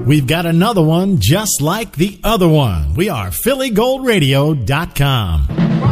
We've got another one just like the other one. We are PhillyGoldRadio.com.